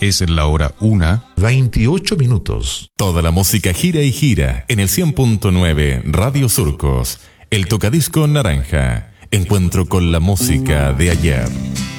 Es la hora 1:28. Toda la música gira y gira en el 100.9 Radio Surcos. El tocadisco naranja. Encuentro con la música de ayer.